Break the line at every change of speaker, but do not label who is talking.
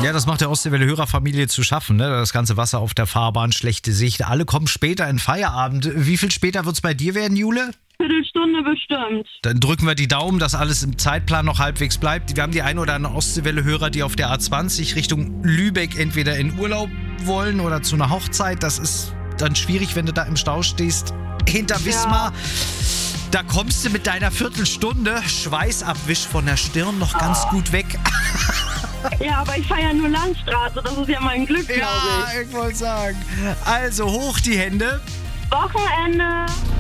Ja, das macht der Ostseewelle-Hörerfamilie zu schaffen, ne? Das ganze Wasser auf der Fahrbahn, schlechte Sicht. Alle kommen später in Feierabend. Wie viel später wird es bei dir werden, Jule?
Viertelstunde bestimmt.
Dann drücken wir die Daumen, dass alles im Zeitplan noch halbwegs bleibt. Wir haben die ein oder anderen Ostseewelle-Hörer, die auf der A20 Richtung Lübeck entweder in Urlaub wollen oder zu einer Hochzeit. Das ist dann schwierig, wenn du da im Stau stehst. Hinter Wismar. Da kommst du mit deiner Viertelstunde Schweißabwisch von der Stirn noch ganz gut weg.
Ja, aber ich fahre ja nur Landstraße. Das ist ja mein Glück, glaube ich.
Ja, ich wollte sagen. Also hoch die Hände.
Wochenende.